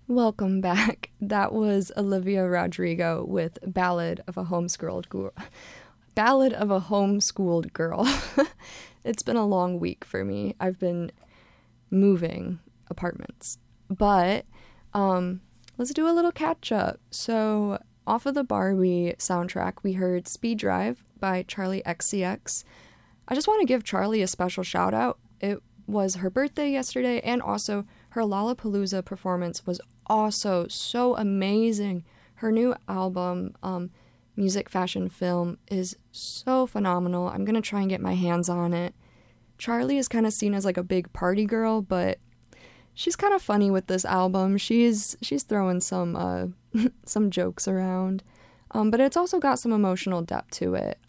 Welcome back. That was Olivia Rodrigo with Ballad of a Homeschooled Girl. Ballad of a Homeschooled Girl. It's been a long week for me. I've been moving apartments. But let's do a little catch up. So, off of the Barbie soundtrack, we heard Speed Drive by Charlie XCX. I just want to give Charlie a special shout out. It was her birthday yesterday, and also her Lollapalooza performance was also so amazing. Her new album, Music Fashion Film, is so phenomenal. I'm gonna try and get my hands on it. Charlie is kind of seen as like a big party girl, but she's kind of funny with this album. She's throwing some some jokes around, but it's also got some emotional depth to it.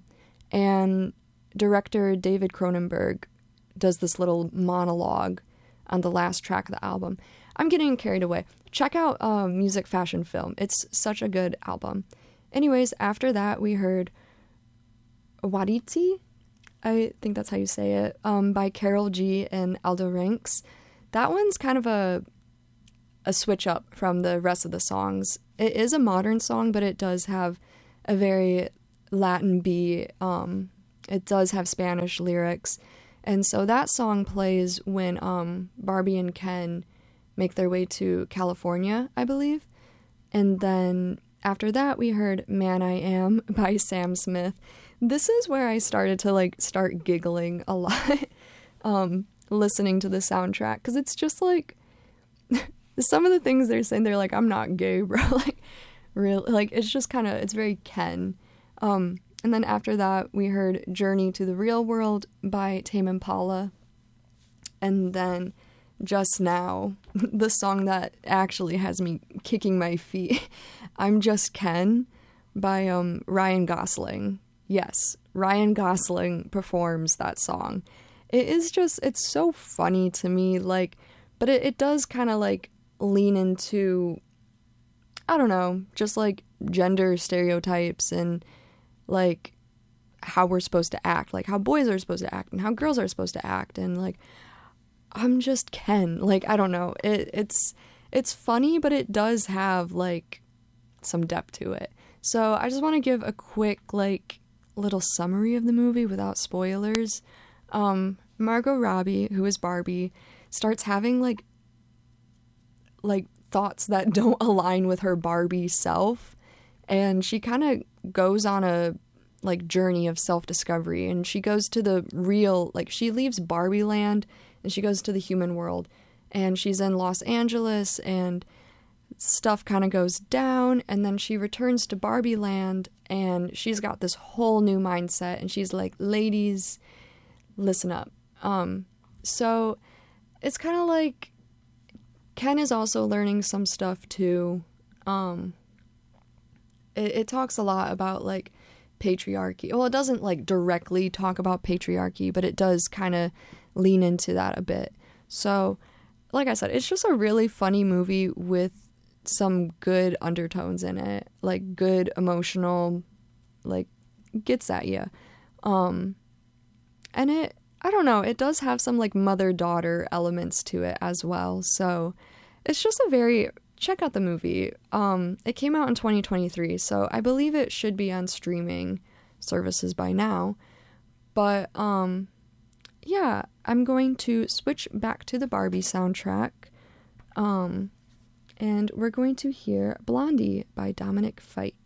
And director David Cronenberg does this little monologue on the last track of the album. I'm getting carried away. Check out Music Fashion Film. It's such a good album. Anyways, after that, we heard Wariti, I think that's how you say it, by Carol G and Aldo Ranks. That one's kind of a switch up from the rest of the songs. It is a modern song, but it does have a very Latin beat. It does have Spanish lyrics. And so that song plays when Barbie and Ken make their way to California, I believe. And then after that, we heard Man I Am by Sam Smith. This is where I started to start giggling a lot listening to the soundtrack, because it's just like some of the things they're saying, they're like, I'm not gay, bro. It's just kind of, it's very Ken. And then after that, we heard Journey to the Real World by Tame Impala. And then just now, the song that actually has me kicking my feet, I'm Just Ken by Ryan Gosling. Yes, Ryan Gosling performs that song. It is just, it's so funny to me, but it does kind of lean into, I don't know, just gender stereotypes and how we're supposed to act, how boys are supposed to act and how girls are supposed to act, and I'm just Ken. I don't know. It's funny, but it does have some depth to it. So I just want to give a quick little summary of the movie without spoilers. Margot Robbie, who is Barbie, starts having thoughts that don't align with her Barbie self, and she kind of goes on a journey of self-discovery, and she goes to the real, she leaves Barbie land and she goes to the human world, and she's in Los Angeles, and stuff kind of goes down, and then she returns to Barbie land, and she's got this whole new mindset, and she's like, ladies, listen up. So it's kind of Ken is also learning some stuff too. It talks a lot about patriarchy. Well, it doesn't directly talk about patriarchy, but it does kind of lean into that a bit. So, like I said, it's just a really funny movie with some good undertones in it, good emotional, gets at you. And I don't know, it does have some mother-daughter elements to it as well. So it's just check out the movie. It came out in 2023, so I believe it should be on streaming services by now. But yeah, I'm going to switch back to the Barbie soundtrack. And we're going to hear Blondie by Dominic Fike.